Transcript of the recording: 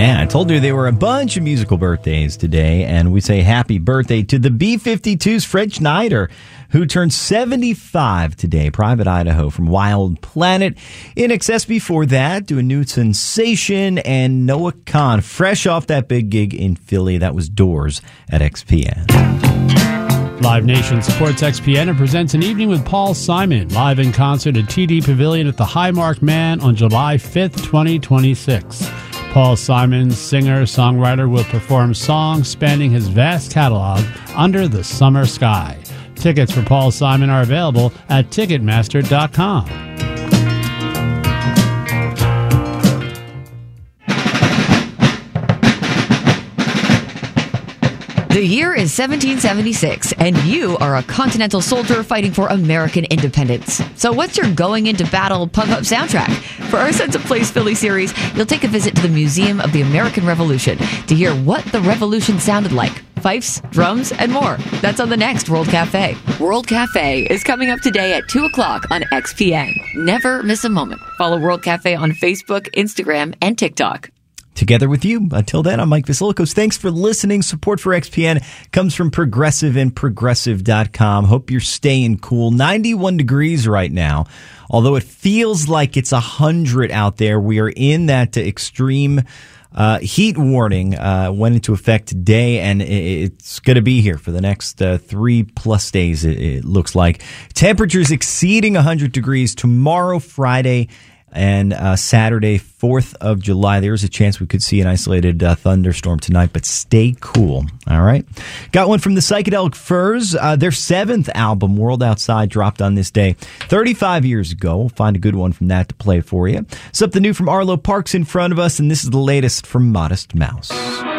Yeah, I told you there were a bunch of musical birthdays today, and we say happy birthday to the B-52's Fred Schneider, who turned 75 today. Private Idaho from Wild Planet. In excess before that, to a new sensation, and Noah Kahan, fresh off that big gig in Philly. That was Doors at XPN. Live Nation supports XPN and presents an evening with Paul Simon, live in concert at TD Pavilion at the Highmark Man on July 5th, 2026. Paul Simon, singer-songwriter, will perform songs spanning his vast catalog under the summer sky. Tickets for Paul Simon are available at Ticketmaster.com. The year is 1776, and you are a Continental soldier fighting for American independence. So what's your going into battle pump-up soundtrack? For our Sense of Place Philly series, you'll take a visit to the Museum of the American Revolution to hear what the revolution sounded like. Fifes, drums, and more. That's on the next World Cafe. World Cafe is coming up today at 2 o'clock on XPN. Never miss a moment. Follow World Cafe on Facebook, Instagram, and TikTok. Together with you. Until then, I'm Mike Vasilikos. Thanks for listening. Support for XPN comes from Progressive and Progressive.com. Hope you're staying cool. 91 degrees right now. Although it feels like it's 100 out there, we are in that extreme heat warning. Went into effect today, and it's going to be here for the next 3+ days, it looks like. Temperatures exceeding 100 degrees tomorrow, Friday, and Saturday, 4th of July. There's a chance we could see an isolated thunderstorm tonight, but stay cool. All right. Got one from the Psychedelic Furs. Their 7th album, World Outside, dropped on this day 35 years ago. We'll find a good one from that to play for you. Something new from Arlo Parks in front of us, and this is the latest from Modest Mouse.